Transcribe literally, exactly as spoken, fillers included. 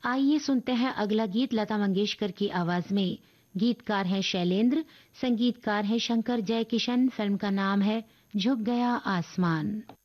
आइए सुनते हैं अगला गीत लता मंगेशकर की आवाज में। गीतकार हैं शैलेंद्र, संगीतकार हैं शंकर जयकिशन। फिल्म का नाम है झुक गया आसमान।